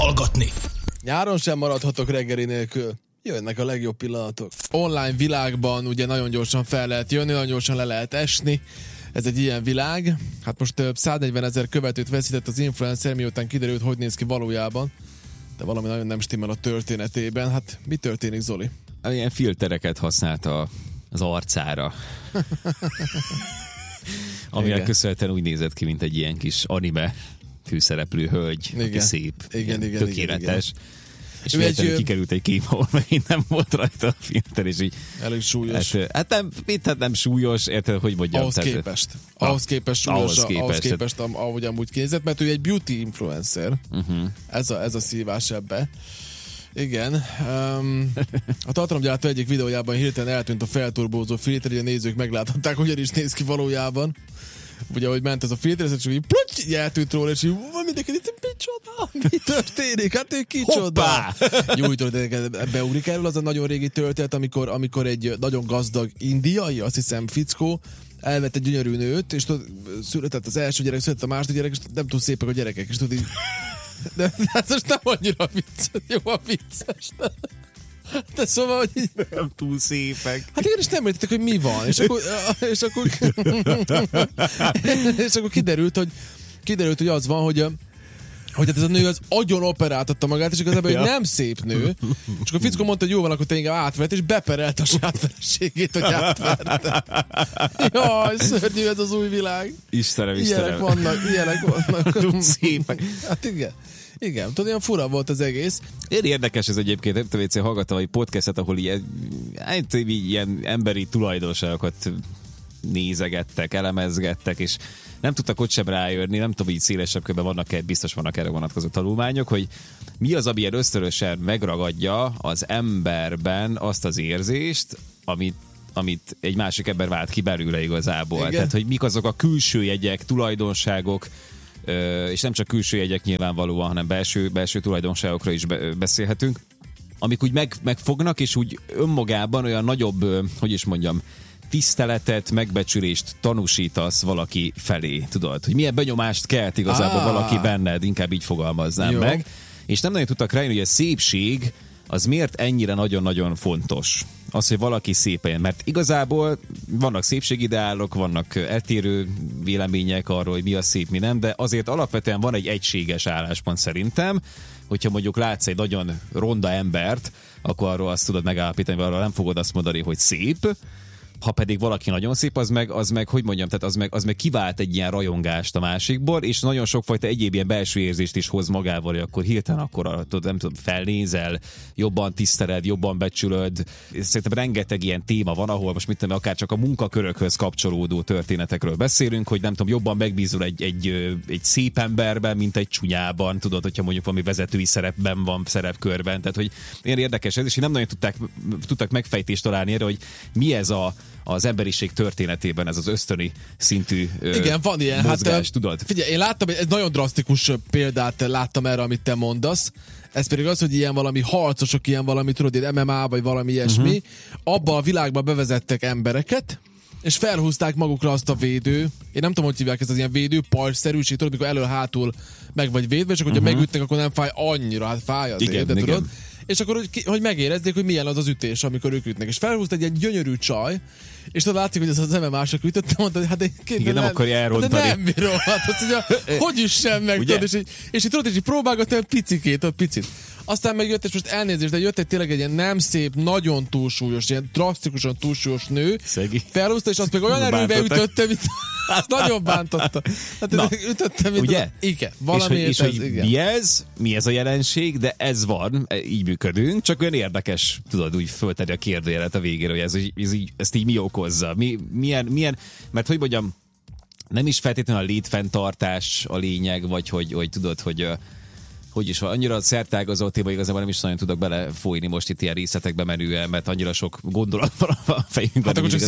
hallgatni. Nyáron sem maradhatok reggeli nélkül. Jönnek a legjobb pillanatok. Online világban ugye nagyon gyorsan fel lehet jönni, nagyon gyorsan le lehet esni. Ez egy ilyen világ. Hát most több 140 000 követőt veszített az influencer, miután kiderült, hogy néz ki valójában. De valami nagyon nem stimmel a történetében. Hát mi történik, Zoli? Ilyen filtereket használta az arcára. Amivel köszönhetően úgy nézett ki, mint egy ilyen kis anime főszereplő hölgy, aki szép, igen, tökéletes. Igen. És véletlenül kikerült egy kép, ahol megint nem volt rajta a filter, és így... Elég súlyos. Hát nem súlyos, érted, hogy mondjam. Ahhoz képest súlyos, ahhoz képest ahogy amúgy kézett, mert ő egy beauty influencer. Ez a szívás ebbe. Igen. A tartalomgyártó egyik videójában hirtelen eltűnt a felturbózó filter, hogy a nézők megláthatták, hogyan is néz ki valójában. Ugye, ahogy ment ez a filter, és így pluty, eltűnt róla, és így mindenki, micsoda? Mi történik? Hát ő kicsoda? Nyújtod, beugrik erről az a nagyon régi történet, amikor egy nagyon gazdag indiai, azt hiszem fickó, elvett egy gyönyörű nőt, és született az első gyerek, született a második gyerek, és nem túl szépek a gyerekek, és tudod így... De ez most nem annyira vicces, jó a vicces, de szóval, hogy így... Nem túl szépek. Hát igen, és nem értettek, hogy mi van. És akkor kiderült, hogy az van, hogy hát ez a nő az agyon operáltatta magát, és igazából hogy nem szép nő. És akkor Fickó mondta, hogy jó van, akkor te inkább átvert, és beperelt a saját feleségét, hogy átverte. Jaj, szörnyű ez az új világ. Istenem. Ilyenek vannak. Túl szépek. Hát igen, tudod, olyan fura volt az egész. Érdekes ez egyébként, nem tudom, hogy hallgattam egy podcastet, ahol ilyen emberi tulajdonságokat nézegettek, elemezgettek, és nem tudtak ott sem rájönni, nem tudom, így szélesebb körben biztos vannak erre vonatkozó tanulmányok, hogy mi az, ami ilyen ösztönösen megragadja az emberben azt az érzést, amit egy másik ember vált ki belőle igazából. Igen. Tehát, hogy mik azok a külső jegyek, tulajdonságok, és nem csak külső jegyek nyilvánvalóan, hanem belső tulajdonságokra is beszélhetünk, amik úgy megfognak, és úgy önmagában olyan nagyobb, hogy is mondjam, tiszteletet, megbecsülést tanúsítasz valaki felé, tudod? Hogy milyen benyomást kelt igazából valaki benned, inkább így fogalmaznám meg. És nem nagyon tudtak rájönni, hogy a szépség az miért ennyire nagyon-nagyon fontos. Az, hogy valaki szépen, mert igazából vannak szépségideálok, vannak eltérő vélemények arról, hogy mi a szép, mi nem, de azért alapvetően van egy egységes álláspont szerintem, hogyha mondjuk látsz egy nagyon ronda embert, akkor arról azt tudod megállapítani, hogy arról nem fogod azt mondani, hogy szép. Ha pedig valaki nagyon szép, az meg hogy mondjam, tehát az meg kivált egy ilyen rajongást a másikból, és nagyon sokfajta egyéb ilyen belső érzést is hoz magával, hogy akkor hirtelen nem tudom, felnézel, jobban tiszteled, jobban becsülöd. Szerintem rengeteg ilyen téma van, ahol most mit tudom, akár csak a munkakörökhöz kapcsolódó történetekről beszélünk, hogy nem tudom, jobban megbízol egy szép emberben, mint egy csúnyában, tudod, hogyha mondjuk valami vezetői szerepben van, szerepkörben. Tehát, hogy ilyen érdekes ez, és nem nagyon tudtak megfejtést találni erre, hogy mi ez az emberiség történetében ez az ösztöni szintű igen, van ilyen, mozgás, tudod? Figyelj, én láttam egy nagyon drasztikus példát láttam erre, amit te mondasz. Ez pedig az, hogy ilyen valami harcosok, ilyen valami, tudod, ilyen MMA, vagy valami ilyesmi, abba a világba bevezettek embereket, és felhúzták magukra azt a védő, én nem tudom, hogy hívják ezt az ilyen védő, pajzsszerűség, tudod, mikor elől-hátul meg vagy védve, és akkor, hogyha megütnek, akkor nem fáj annyira, hát fáj azért, igen, de tudod? És akkor, hogy megérezzék, hogy milyen az az ütés, amikor ők ütnek. És felhúzta egy ilyen gyönyörű csaj, és tudod, látszik, hogy ez az MMA-sok ütött, mondta, hogy hát igen, nem akarja elrontani. De nem bírom, hát azt mondja, hogy üssem meg, tudod, és tudod, és így próbálgatni egy picit. Aztán megjött, és most elnézést, de jött egy tényleg egy ilyen nem szép, nagyon túlsúlyos, ilyen drasztikusan túlsúlyos nő. Szegi. Felhúzta, és azt meg olyan erővel ütötte, mint azt nagyon bántotta. Hát ütötte, mint ugye? Igen, valamiért és hogy mi ez a jelenség, de ez van, így működünk, csak olyan érdekes, tudod, úgy föltenni a kérdőjelet a végére, hogy ezt így mi okozza. Milyen, mert hogy mondjam, nem is feltétlenül a létfenntartás a lényeg, vagy hogy tudod, hogy is van, annyira szertágazó téma, igazából nem is nagyon tudok belefolyni most itt ilyen részletekbe menően, mert annyira sok gondolat van a fejünkben. Hát akkor csak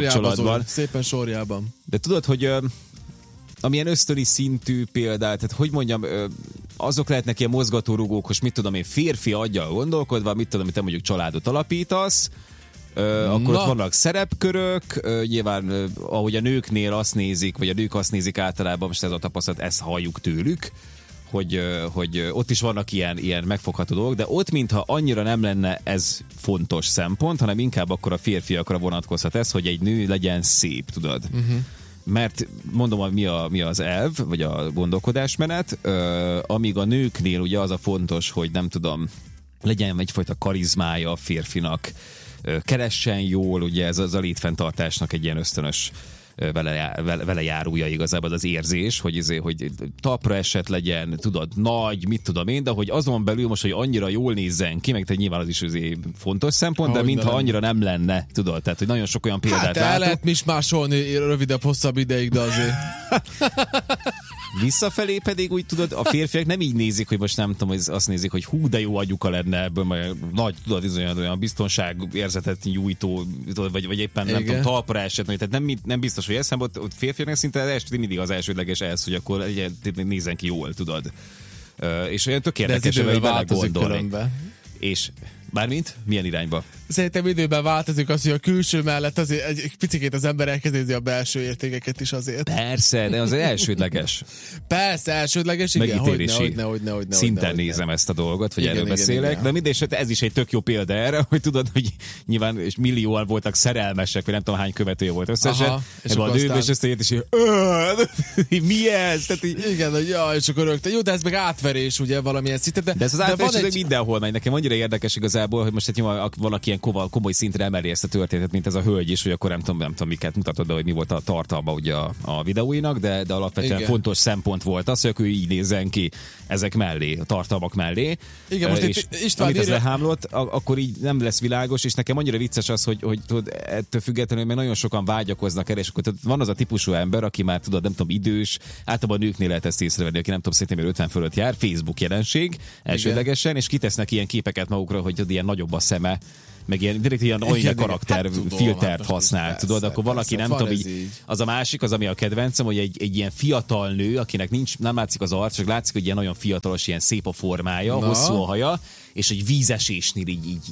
szépen sorjában. De tudod, hogy amilyen ösztöni szintű példát, tehát hogy mondjam, azok lehetnek ilyen mozgatórugók, hogy mit tudom én, férfi aggyal gondolkodva, mit tudom, te mondjuk családot alapítasz, akkor ott vannak szerepkörök, nyilván ahogy a nőknél azt nézik, vagy a nők azt nézik általában, most ez a tapasztalat, ezt halljuk tőlük, hogy ott is vannak ilyen megfogható dolgok, de ott mintha annyira nem lenne ez fontos szempont, hanem inkább akkor a férfiakra vonatkozhat ez, hogy egy nő legyen szép, tudod. Mert mondom, mi az elv, vagy a gondolkodásmenet, amíg a nőknél ugye az a fontos, hogy nem tudom, legyen egyfajta karizmája a férfinak, keressen jól, ugye ez az a létfenntartásnak egy ilyen ösztönös vele járója igazából az érzés, hogy talpra esett legyen, tudod, nagy, mit tudom én, de hogy azon belül most, hogy annyira jól nézzen ki, meg te nyilván az is fontos szempont, de mintha annyira nem lenne, tudod, tehát hogy nagyon sok olyan példát látok. Hát el lehet mismásolni rövidebb, hosszabb ideig, de azért... Visszafelé pedig úgy tudod, a férfiak nem így nézik, hogy most nem tudom, hogy azt nézik, hogy hú, de jó agyuka lenne ebből, majd nagy, tudod, olyan biztonságérzetet nyújtó, tudod, vagy éppen nem tudom, talpra esett, tehát nem biztos, hogy ez, hanem ott férfiaknak szinte mindig az elsődleges ez, hogy akkor nézzen ki jól, tudod. És olyan tök érdekes, hogy vele gondolni. És bármint? Milyen irányba? Szerintem időben változik az, hogy a külső mellett azért egy picikét az ember elkezdi a belső értékeket is azért. Persze, de az elsődleges. Persze, elsődleges, igen. Megítélési szinten nézem ezt a dolgot, vagy erről beszélek. Igen. De mindegy, ez is egy tök jó példa erre, hogy tudod, hogy nyilván és millióan voltak szerelmesek, vagy nem tudom hány követője volt összesen. És a nőben, és összejött, és mi ez? Tehát igen, hogy és akkor rögtön. Jó, de ez meg átverés, ugye, valamilyen szinten. De ez az átverés mindenhol megy. Nekem annyira érdekes igazából, hogy most valaki komoly szintre emeli ezt a történetet, mint ez a hölgy is, hogy akkor nem tudom miket mutatod be, hogy mi volt a tartalma ugye a videóinak, de alapvetően fontos szempont volt az, hogy ő így nézzen ki ezek mellé, a tartalmak mellé. Igen, most és István amit ez lehámlott, akkor így nem lesz világos, és nekem annyira vicces az, hogy tudod, ettől függetlenül még nagyon sokan vágyakoznak erre, és akkor van az a típusú ember, aki már tudod, nem tudom, idős, általában nőknél lehet ezt észrevenni, aki nem tudom, szerintem 50 fölött jár, Facebook jelenség elsődlegesen, és kitesznek ilyen képeket magukra, hogy ilyen nagyobb a szeme, meg ilyen olyan karakter filtert használ, persze, tudod, akkor valaki nem tudom, így, az a másik, az ami a kedvencem, hogy egy ilyen fiatal nő, akinek nem látszik az arc, csak látszik, hogy ilyen nagyon fiatalos, ilyen szép a formája, hosszú a haja, és hogy vízesésnél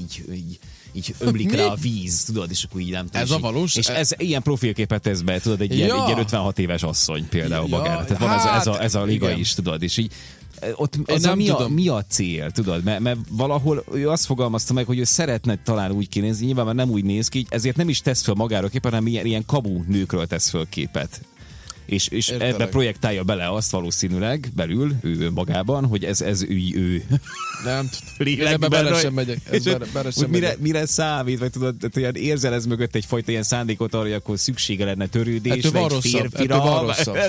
így ömlik rá a víz, tudod, és akkor így nem tudom. Ez a valós? És ez ilyen profilképet tesz be, tudod, egy ilyen 56 éves asszony például magára. Tehát van ez a liga is, tudod, és így ott mi a cél, tudod? Mert valahol ő azt fogalmazta meg, hogy ő szeretne talán úgy kinézni, nyilván már nem úgy néz ki, ezért nem is tesz föl magáról képet, hanem ilyen kamu nőkről tesz föl képet. És ebbe projektálja bele azt valószínűleg belül, ő magában, hogy ez ő. Nem tudom. Ebbe bele sem megyek. Mire számít? Vagy tudod, olyan érzel ez mögött egyfajta ilyen szándékot arra, hogy akkor szüksége lenne törődésre, egy férfira.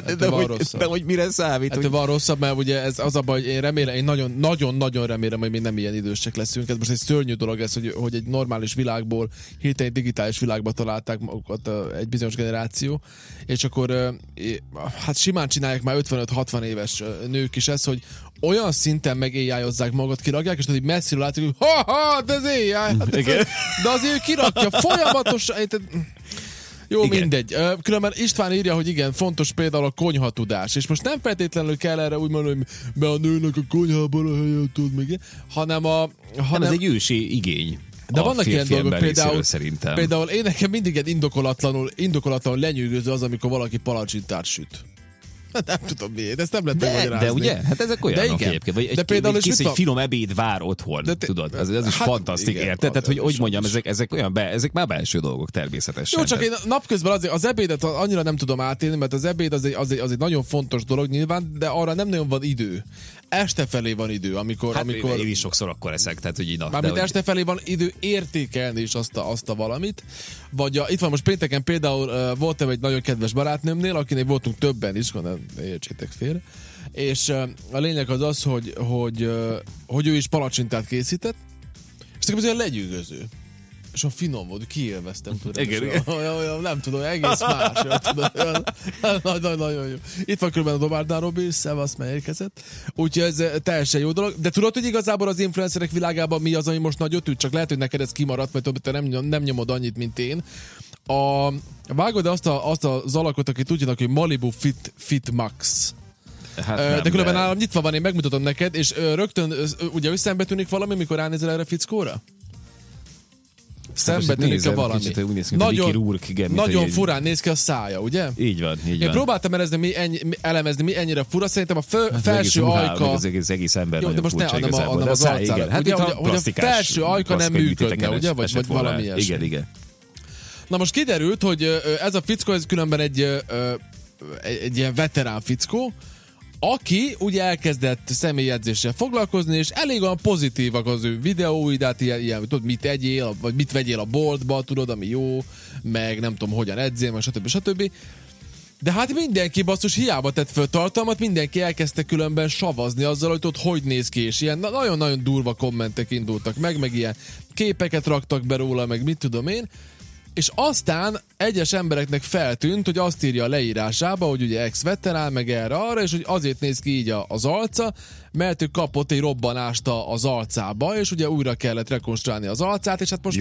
De hogy mire számít? Ettől van rosszabb, mert ugye ez az a baj, én nagyon-nagyon remélem, hogy mi nem ilyen idősek leszünk. Ez most egy szörnyű dolog ez, hogy egy normális világból hirtelen egy digitális világba találták magukat egy bizonyos generáció, és akkor hát simán csinálják már 55-60 éves nők is ezt, hogy olyan szinten meg-AI-ozzák magukat, kirakják, és tudod, így messziről látjuk, hogy ha, de ez AI, hát de azért ő kirakja folyamatosan. Jó, igen. Mindegy. Különben István írja, hogy igen, fontos például a konyhatudás, és most nem feltétlenül kell erre úgy mondani, hogy be a nőnek a konyhában a helyet tud még, hanem ez egy ősi igény. De vannak ilyen dolgok, például én nekem mindig ilyen indokolatlanul lenyűgöző az, amikor valaki palacsintát süt. Hát nem tudom miért, ezt nem lehet megmagyarázni. De ugye? Hát ezek olyanok egyébként. Vagy egy finom ebéd vár otthon, tudod? Ez is fantasztik, érted? Tehát, hogy mondjam, ezek már belső dolgok természetesen. Jó, csak én napközben az ebédet annyira nem tudom átélni, mert az ebéd az egy nagyon fontos dolog nyilván, de arra nem nagyon van idő. Este felé van idő, amikor... Én is sokszor akkor eszek, tehát hogy mármint este felé van idő értékelni is azt a valamit. Vagy itt van most pénteken például voltam egy nagyon kedves barátnőmnél, akinél voltunk többen is, ne értsétek félre. És a lényeg az, hogy ő is palacsintát készített, és nekem ez olyan legyűgöző. És a finom volt, kiélveztem. Olyan, nem tudom, egész más. Nagyon jó. Itt van körülbelül a Domárdán Robi, szevasz, mert érkezett. Úgyhogy ez teljesen jó dolog. De tudod, hogy igazából az influencerek világában mi az, ami most nagyot üt? Csak lehet, hogy neked ez kimaradt, mert te nem nyomod annyit, mint én. Vágod azt az alakot, aki tudjának, hogy Malibu Fit Max. Hát de különben nálam nyitva van, én megmutatom neked, és rögtön ugye összembe tűnik valami, mikor ránézel erre a fickóra? Szembe valami. Nagyon furán néz ki a szája, ugye? Így van. Én próbáltam elemezni, mi ennyire fura. Szerintem a felső ajka... Az egész ember jó, de most ne adom az arcára. Hát ugye, hogy a felső ajka nem működne, ugye? Vagy valami ilyesmi. Igen. Na most kiderült, hogy ez a fickó, ez különben egy ilyen veterán fickó, aki ugye elkezdett személyedzéssel foglalkozni, és elég olyan pozitívak az ő videói, de hát ilyen tudod, mit egyél, vagy mit vegyél a boltba, tudod, ami jó, meg nem tudom, hogyan edzél, meg stb. De hát mindenki basszus hiába tett föl tartalmat, mindenki elkezdte különben savazni azzal, hogy ott hogy néz ki, és ilyen nagyon-nagyon durva kommentek indultak meg ilyen képeket raktak be róla, meg mit tudom én, és aztán egyes embereknek feltűnt, hogy azt írja a leírásába, hogy ugye ex-veterán, meg erre-arra, és hogy azért néz ki így az arca, mert ő kapott egy robbanást az arcába, és ugye újra kellett rekonstruálni az arcát, és hát most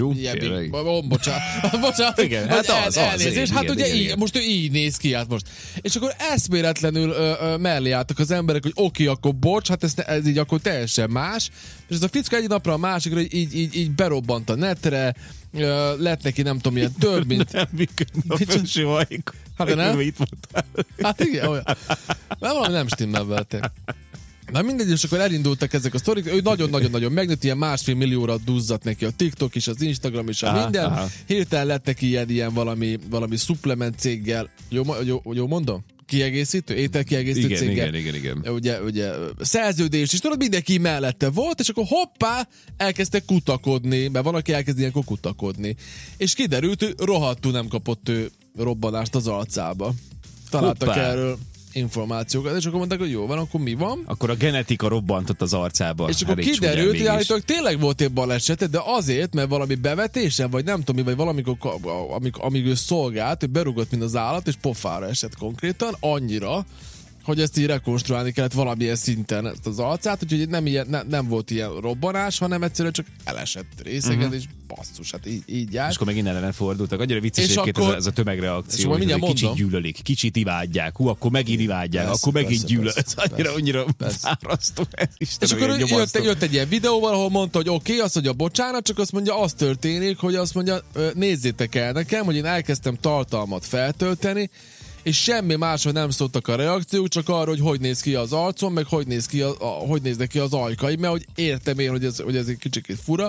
bocsánat, igen, hát elnézést, hát ugye így, most ő így néz ki, hát most. És akkor eszméletlenül mellé álltak az emberek, hogy oké, akkor bocs, hát ez így akkor teljesen más, és ez a fickó egy napra a másikra így berobbant a netre, lett neki nem tudom, ilyen több, mint... Nem működne a felső ajka. Hát nem? Hát igen, olyan. Nem valami nem stimmel veletek. Na mindegy, és akkor elindultak ezek a sztorik, ő nagyon-nagyon-nagyon megnőtt, ilyen 1,5 millióra duzzadt neki a TikTok is, az Instagram is, a minden. Hirtelen lett neki ilyen valami supplement céggel, jó mondom? Kiegészítő, ételkiegészítő céggel. Igen. Ugye szerződés is, tudod, mindenki mellette volt, és akkor hoppá, elkezdtek kutakodni, mert van, aki elkezd ilyenkor kutakodni. És kiderült, hogy rohadtul nem kapott ő robbanást az arcába. Találtak erről információkat, és akkor mondták, hogy jó van, akkor mi van? Akkor a genetika robbantott az arcába. És akkor kiderült, hogy állítólag tényleg volt egy baleset, de azért, mert valami bevetésen, vagy nem tudom mi, vagy valamikor, amíg ő szolgált, ő berúgott, mint az állat, és pofára esett konkrétan, annyira, hogy ezt így rekonstruálni kellett valamilyen szinten ezt az arcát, úgyhogy nem volt ilyen robbanás, hanem egyszerűen csak elesett részegen, és basszus, hát így jár. És akkor megint ellene fordultak. Annyira vicces egyébként ez a tömegreakció, hogy kicsit gyűlölik, kicsit imádják, akkor megint imádják, akkor megint gyűlölik. Ez annyira fárasztó. És akkor jött egy ilyen videóval, ahol mondta, hogy oké, azt mondja bocsánat, csak azt mondja, az történik, hogy azt mondja, nézzétek el nekem, hogy én elkezdtem tartalmat feltölteni, és semmi másra nem szóltak a reakciók, csak arra, hogy néz ki az arcom, meg hogy néznek ki az ajkai, mert hogy értem én, hogy ez egy kicsit fura.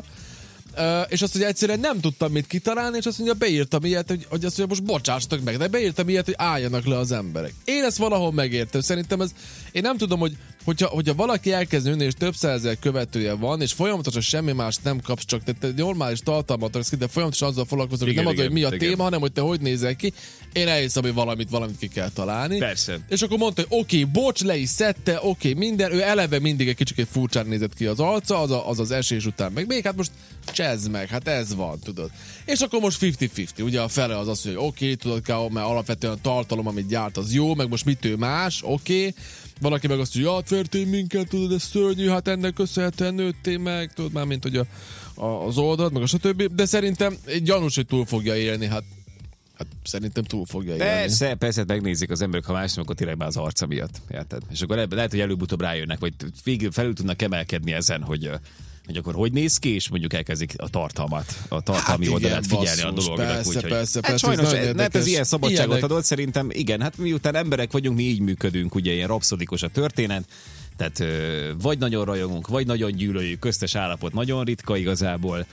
És azt, hogy egyszerűen nem tudtam mit kitalálni, és azt mondja, beírtam ilyet, hogy azt mondja, most bocsássatok meg, de beírtam ilyet, hogy álljanak le az emberek. Én ezt valahol megértem. Szerintem én nem tudom, hogyha valaki elkezd nőni, és több százezer követője van, és folyamatosan semmi más nem kapsz, csak te normális tartalmat raksz ki, de folyamatosan azzal foglalkozol, hogy nem az, hogy mi a téma, hanem hogy te hogy nézel ki. Én elhiszem, hogy valamit ki kell találni. Persze. És akkor mondta, hogy oké, bocs, le is szedte, oké, minden. Ő eleve mindig egy kicsit furcsán nézett ki az arca, az esés után meg még, hát most csezd meg, hát ez van, tudod. És akkor most 50-50, ugye a fele az hogy oké, tudod, mert alapvetően a tartalom, amit gyárt, az jó, meg most mit ő más, oké. Valaki meg azt mondja, ja, vertél minket, tudod, ez szörnyű, hát ennek köszönhetően nőttél meg, tudod már, mint hogy az oldalt, meg a stb. De szerintem gyanús, hogy túl fogja élni, hát szerintem túl fogja élni. Persze, megnézik az emberek, ha más, akkor tényleg már az arca miatt. Érted? És akkor lehet, hogy előbb-utóbb rájönnek, vagy végül felül tudnak emelkedni ezen, hogy akkor hogy néz ki, és mondjuk elkezdik a tartalmi oldalát figyelni a dolognak. Persze. Hát sajnos ez ilyen szabadságot adott, szerintem igen, hát miután emberek vagyunk, mi így működünk, ugye ilyen rapszodikus a történet, tehát vagy nagyon rajongunk, vagy nagyon gyűlöljük, köztes állapot nagyon ritka igazából,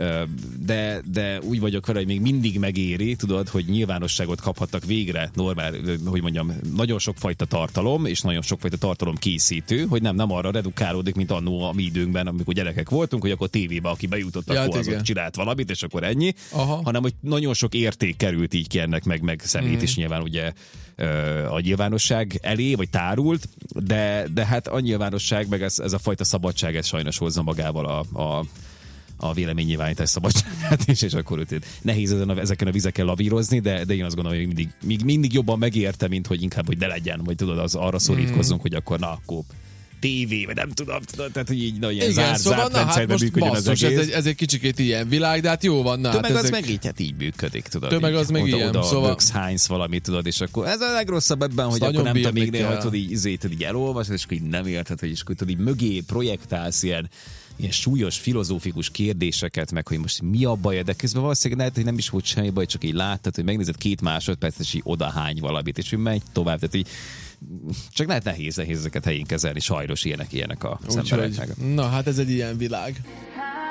de úgy vagyok vele, hogy még mindig megéri, tudod, hogy nyilvánosságot kaphattak végre normál, hogy mondjam, nagyon sokfajta tartalom, és nagyon sokfajta tartalom készítő, hogy nem arra redukálódik, mint annó a mi időnkben, amikor gyerekek voltunk, hogy akkor tévébe, aki bejutott, akkor az csinált valamit, és akkor ennyi, hanem hogy nagyon sok érték került így ki ennek, meg szemét is nyilván ugye a nyilvánosság elé, vagy tárult, de hát a nyilvánosság, meg ez a fajta szabadság, ez sajnos hozza magával a véleménynyilvánítás szabadságát is, és akkor nehéz ezeken a vizeken lavírozni, de én azt gondolom, hogy mindig jobban megérte, mint hogy inkább, hogy ne legyen, vagy tudod, az arra szorítkozzunk, hogy akkor akkor tévé, vagy nem tudom, tehát hogy így ilyen zárt rendszerben működjön az egész. Ez egy kicsikét ilyen világ, de hát jó van. Tömeg az meg így működik, tudod. Tömeg az meg ilyen, szóval... Oda Heinz valamit, tudod, és akkor ez a legrosszabb ebben, hogy akkor nem tudom, még néha, hogy így elolvasod, és akkor így nem érted, hogy is tudod, így mögé projektálsz ilyen ilyen súlyos, filozófikus kérdéseket, meg hogy most mi a baj, de közben valószínűleg lehet, hogy nem is volt semmi baj, csak így láttad, hogy megnézed 2 másodpercet, és így odahány valamit, és megy tovább, tehát így csak lehet nehéz ezeket helyén kezelni, sajnos ilyenek az embereknek. Na, hát ez egy ilyen világ.